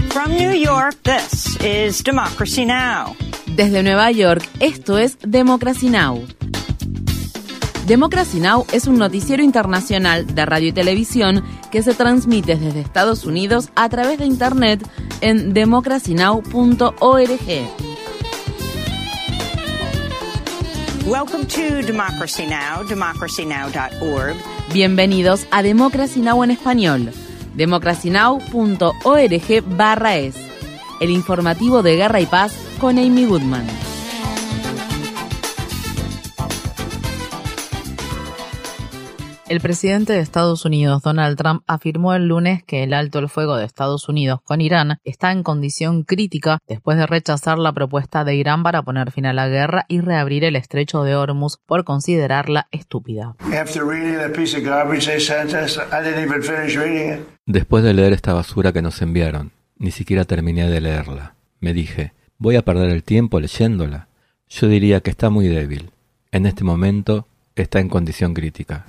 From New York, this is Democracy Now! Desde Nueva York, esto es Democracy Now! Democracy Now! Es un noticiero internacional de radio y televisión que se transmite desde Estados Unidos a través de Internet en democracynow.org. Welcome to Democracy Now!, democracynow.org. Bienvenidos a Democracy Now! En español, democracynow.org/es, el informativo de Guerra y Paz con Amy Goodman. El presidente de Estados Unidos, Donald Trump, afirmó el lunes que el alto el fuego de Estados Unidos con Irán está en condición crítica después de rechazar la propuesta de Irán para poner fin a la guerra y reabrir el estrecho de Hormuz por considerarla estúpida. Después de leer esta basura que nos enviaron, ni siquiera terminé de leerla. Me dije, ¿voy a perder el tiempo leyéndola? Yo diría que está muy débil. En este momento está en condición crítica.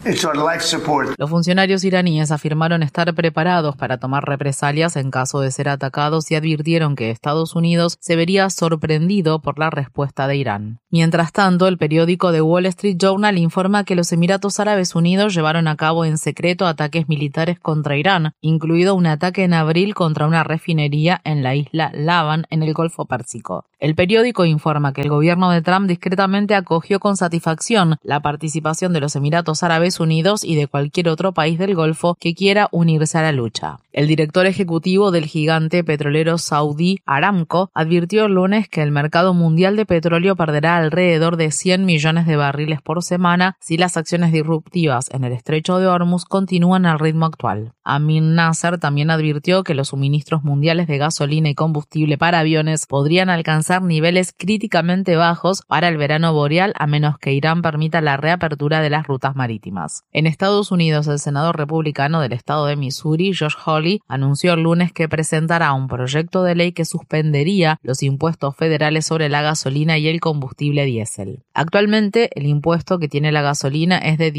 Los funcionarios iraníes afirmaron estar preparados para tomar represalias en caso de ser atacados y advirtieron que Estados Unidos se vería sorprendido por la respuesta de Irán. Mientras tanto, el periódico The Wall Street Journal informa que los Emiratos Árabes Unidos llevaron a cabo en secreto ataques militares contra Irán, incluido un ataque en abril contra una refinería en la isla Laban en el Golfo Pérsico. El periódico informa que el gobierno de Trump discretamente acogió con satisfacción la participación de los Emiratos Árabes Unidos y de cualquier otro país del Golfo que quiera unirse a la lucha. El director ejecutivo del gigante petrolero saudí Aramco advirtió el lunes que el mercado mundial de petróleo perderá alrededor de 100 millones de barriles por semana si las acciones disruptivas en el estrecho de Hormuz continúan al ritmo actual. Amin Nasser también advirtió que los suministros mundiales de gasolina y combustible para aviones podrían alcanzar niveles críticamente bajos para el verano boreal a menos que Irán permita la reapertura de las rutas marítimas. En Estados Unidos, el senador republicano del estado de Missouri, Josh Hawley, anunció el lunes que presentará un proyecto de ley que suspendería los impuestos federales sobre la gasolina y el combustible diésel. Actualmente, el impuesto que tiene la gasolina es de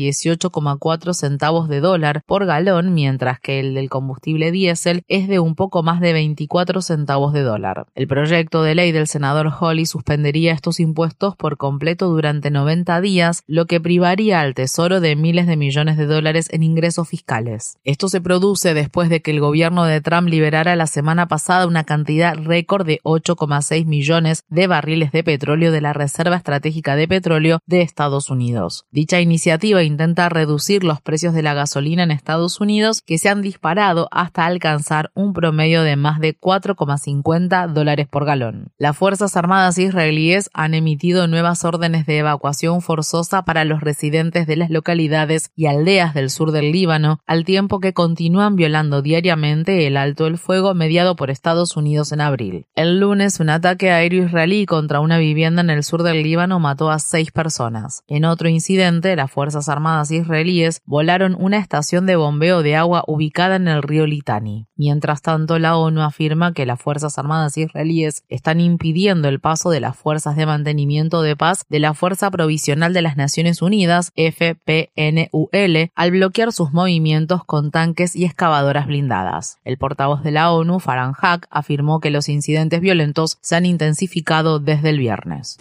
18,4 centavos de dólar por galón, mientras que el del combustible diésel es de un poco más de 24 centavos de dólar. El proyecto de ley del senador Hawley suspendería estos impuestos por completo durante 90 días, lo que privaría al Tesoro de miles de millones de dólares en ingresos fiscales. Esto se produce después de que el gobierno de Trump liberara la semana pasada una cantidad récord de 8,6 millones de barriles de petróleo de la Reserva Estratégica de Petróleo de Estados Unidos. Dicha iniciativa intenta reducir los precios de la gasolina en Estados Unidos, que se han disparado hasta alcanzar un promedio de más de 4,50 dólares por galón. Las Fuerzas Armadas israelíes han emitido nuevas órdenes de evacuación forzosa para los residentes de las localidades y aldeas del sur del Líbano, al tiempo que continúan violando diariamente el alto el fuego mediado por Estados Unidos en abril. El lunes, un ataque aéreo israelí contra una vivienda en el sur del Líbano mató a 6 personas. En otro incidente, las Fuerzas Armadas israelíes volaron una estación de bombeo de agua ubicada en el río Litani. Mientras tanto, la ONU afirma que las Fuerzas Armadas israelíes están impidiendo el paso de las Fuerzas de Mantenimiento de Paz de la Fuerza Provisional de las Naciones Unidas, FPNUL, al bloquear sus movimientos con tanques y excavadoras blindadas. El portavoz de la ONU, Farhan Haq, afirmó que los incidentes violentos se han intensificado desde el viernes.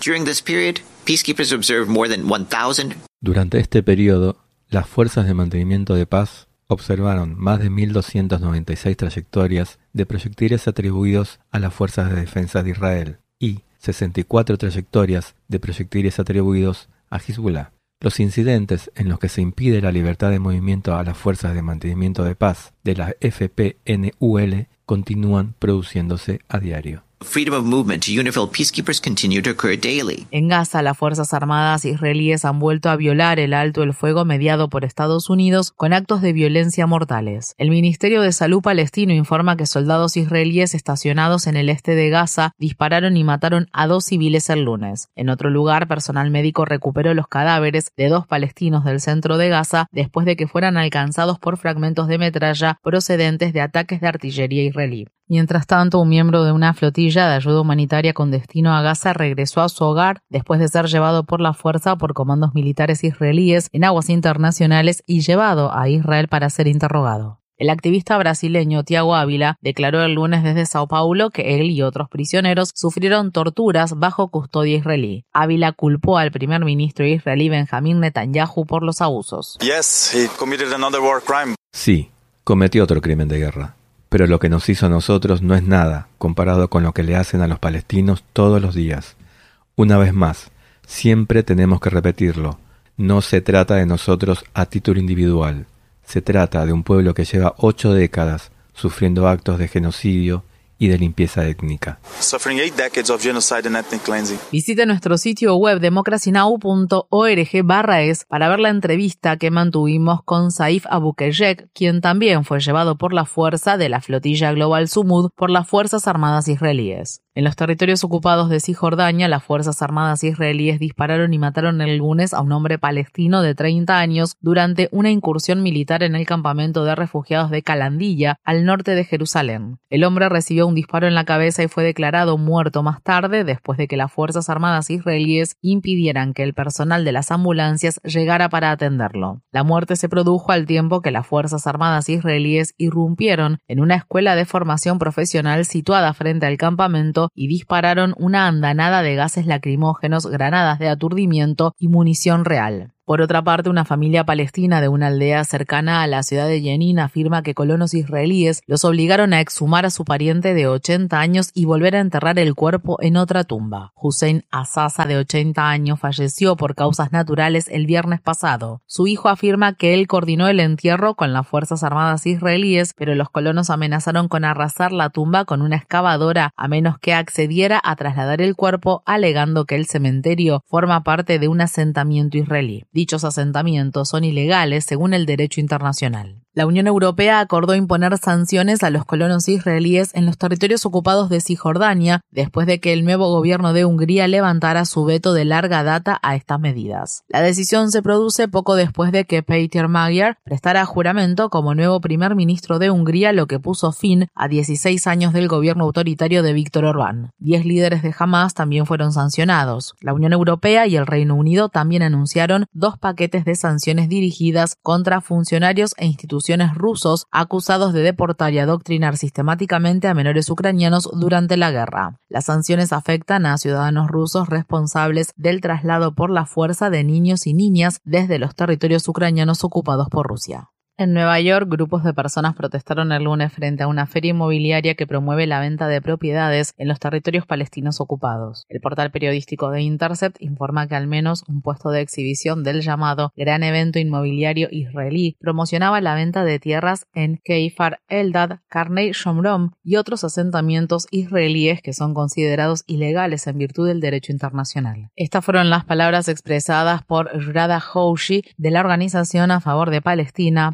Durante este periodo, las Fuerzas de Mantenimiento de Paz observaron más de 1.296 trayectorias de proyectiles atribuidos a las Fuerzas de Defensa de Israel y 64 trayectorias de proyectiles atribuidos a Hezbollah. Los incidentes en los que se impide la libertad de movimiento a las Fuerzas de Mantenimiento de Paz de la FPNUL continúan produciéndose a diario. Freedom of movement to UNIFIL peacekeepers continue to occur daily. En Gaza, las Fuerzas Armadas israelíes han vuelto a violar el alto el fuego mediado por Estados Unidos con actos de violencia mortales. El Ministerio de Salud palestino informa que soldados israelíes estacionados en el este de Gaza dispararon y mataron a 2 civiles el lunes. En otro lugar, personal médico recuperó los cadáveres de 2 palestinos del centro de Gaza después de que fueran alcanzados por fragmentos de metralla procedentes de ataques de artillería israelí. Mientras tanto, un miembro de una flotilla de ayuda humanitaria con destino a Gaza regresó a su hogar después de ser llevado por la fuerza por comandos militares israelíes en aguas internacionales y llevado a Israel para ser interrogado. El activista brasileño Thiago Ávila declaró el lunes desde Sao Paulo que él y otros prisioneros sufrieron torturas bajo custodia israelí. Ávila culpó al primer ministro israelí Benjamín Netanyahu por los abusos. Sí, cometió otro crimen de guerra. Pero lo que nos hizo a nosotros no es nada comparado con lo que le hacen a los palestinos todos los días. Una vez más, siempre tenemos que repetirlo. No se trata de nosotros a título individual. Se trata de un pueblo que lleva 8 décadas sufriendo actos de genocidio y de limpieza étnica. Visite nuestro sitio web democracynow.org/es para ver la entrevista que mantuvimos con Saif Abuqeyrek, quien también fue llevado por la fuerza de la flotilla Global Sumud por las Fuerzas Armadas israelíes. En los territorios ocupados de Cisjordania, las Fuerzas Armadas israelíes dispararon y mataron el lunes a un hombre palestino de 30 años durante una incursión militar en el campamento de refugiados de Calandilla, al norte de Jerusalén. El hombre recibió un disparo en la cabeza y fue declarado muerto más tarde, después de que las Fuerzas Armadas israelíes impidieran que el personal de las ambulancias llegara para atenderlo. La muerte se produjo al tiempo que las Fuerzas Armadas israelíes irrumpieron en una escuela de formación profesional situada frente al campamento y dispararon una andanada de gases lacrimógenos, granadas de aturdimiento y munición real. Por otra parte, una familia palestina de una aldea cercana a la ciudad de Jenin afirma que colonos israelíes los obligaron a exhumar a su pariente de 80 años y volver a enterrar el cuerpo en otra tumba. Hussein Azasa, de 80 años, falleció por causas naturales el viernes pasado. Su hijo afirma que él coordinó el entierro con las Fuerzas Armadas israelíes, pero los colonos amenazaron con arrasar la tumba con una excavadora a menos que accediera a trasladar el cuerpo, alegando que el cementerio forma parte de un asentamiento israelí. Dichos asentamientos son ilegales según el derecho internacional. La Unión Europea acordó imponer sanciones a los colonos israelíes en los territorios ocupados de Cisjordania después de que el nuevo gobierno de Hungría levantara su veto de larga data a estas medidas. La decisión se produce poco después de que Péter Magyar prestara juramento como nuevo primer ministro de Hungría, lo que puso fin a 16 años del gobierno autoritario de Viktor Orbán. 10 líderes de Hamás también fueron sancionados. La Unión Europea y el Reino Unido también anunciaron 2 paquetes de sanciones dirigidas contra funcionarios e instituciones rusos acusados de deportar y adoctrinar sistemáticamente a menores ucranianos durante la guerra. Las sanciones afectan a ciudadanos rusos responsables del traslado por la fuerza de niños y niñas desde los territorios ucranianos ocupados por Rusia. En Nueva York, grupos de personas protestaron el lunes frente a una feria inmobiliaria que promueve la venta de propiedades en los territorios palestinos ocupados. El portal periodístico The Intercept informa que al menos un puesto de exhibición del llamado Gran Evento Inmobiliario Israelí promocionaba la venta de tierras en Kfar Eldad, Karnei Shomron y otros asentamientos israelíes que son considerados ilegales en virtud del derecho internacional. Estas fueron las palabras expresadas por Rada Houshi de la organización a favor de Palestina,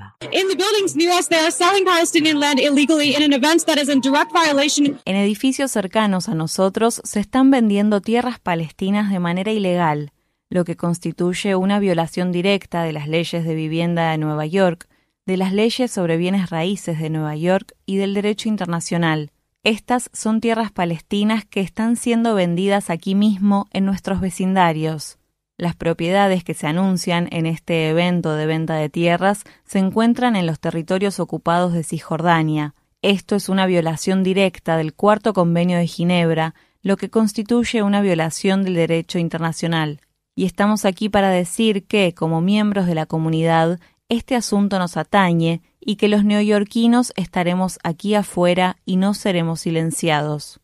En edificios cercanos a nosotros se están vendiendo tierras palestinas de manera ilegal, lo que constituye una violación directa de las leyes de vivienda de Nueva York, de las leyes sobre bienes raíces de Nueva York y del derecho internacional. Estas son tierras palestinas que están siendo vendidas aquí mismo en nuestros vecindarios. Las propiedades que se anuncian en este evento de venta de tierras se encuentran en los territorios ocupados de Cisjordania. Esto es una violación directa del Cuarto Convenio de Ginebra, lo que constituye una violación del derecho internacional. Y estamos aquí para decir que, como miembros de la comunidad, este asunto nos atañe y que los neoyorquinos estaremos aquí afuera y no seremos silenciados.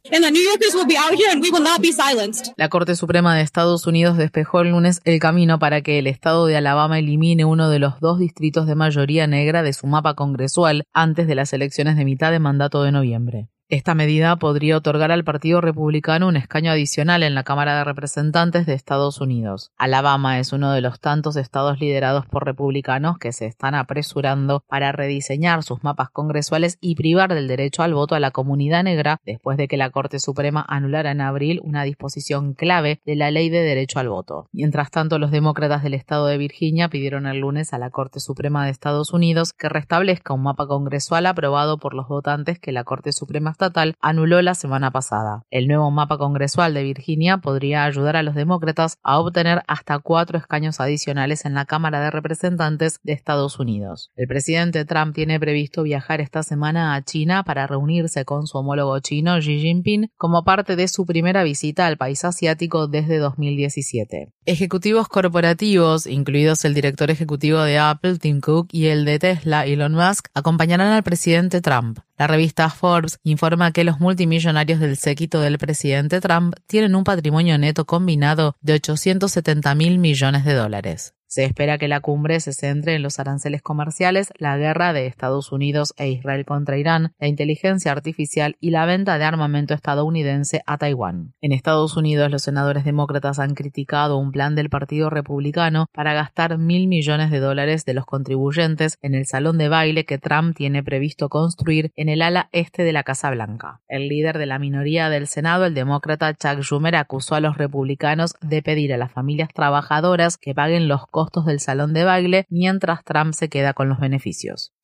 La Corte Suprema de Estados Unidos despejó el lunes el camino para que el estado de Alabama elimine uno de los 2 distritos de mayoría negra de su mapa congresual antes de las elecciones de mitad de mandato de noviembre. Esta medida podría otorgar al Partido Republicano un escaño adicional en la Cámara de Representantes de Estados Unidos. Alabama es uno de los tantos estados liderados por republicanos que se están apresurando para rediseñar sus mapas congresuales y privar del derecho al voto a la comunidad negra después de que la Corte Suprema anulara en abril una disposición clave de la Ley de Derecho al Voto. Mientras tanto, los demócratas del estado de Virginia pidieron el lunes a la Corte Suprema de Estados Unidos que restablezca un mapa congresual aprobado por los votantes que la Corte Suprema estatal anuló la semana pasada. El nuevo mapa congresual de Virginia podría ayudar a los demócratas a obtener hasta 4 escaños adicionales en la Cámara de Representantes de Estados Unidos. El presidente Trump tiene previsto viajar esta semana a China para reunirse con su homólogo chino Xi Jinping como parte de su primera visita al país asiático desde 2017. Ejecutivos corporativos, incluidos el director ejecutivo de Apple, Tim Cook, y el de Tesla, Elon Musk, acompañarán al presidente Trump. La revista Forbes informa que los multimillonarios del séquito del presidente Trump tienen un patrimonio neto combinado de $870.000 millones. Se espera que la cumbre se centre en los aranceles comerciales, la guerra de Estados Unidos e Israel contra Irán, la inteligencia artificial y la venta de armamento estadounidense a Taiwán. En Estados Unidos, los senadores demócratas han criticado un plan del Partido Republicano para gastar $1.000 millones de los contribuyentes en el salón de baile que Trump tiene previsto construir en el ala este de la Casa Blanca. El líder de la minoría del Senado, el demócrata Chuck Schumer, acusó a los republicanos de pedir a las familias trabajadoras que paguen los costos del salón de baile mientras Trump se queda con los beneficios.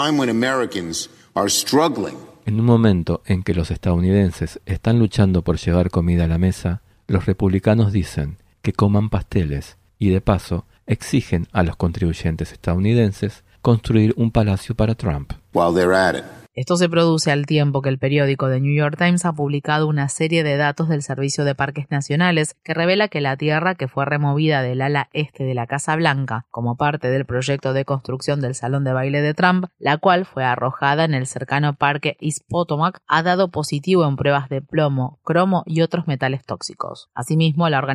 En un momento en que los estadounidenses están luchando por llevar comida a la mesa, los republicanos dicen que coman pasteles y, de paso, exigen a los contribuyentes estadounidenses construir un palacio para Trump. Esto se produce al tiempo que el periódico The New York Times ha publicado una serie de datos del Servicio de Parques Nacionales que revela que la tierra que fue removida del ala este de la Casa Blanca como parte del proyecto de construcción del salón de baile de Trump, la cual fue arrojada en el cercano parque East Potomac, ha dado positivo en pruebas de plomo, cromo y otros metales tóxicos. Asimismo, la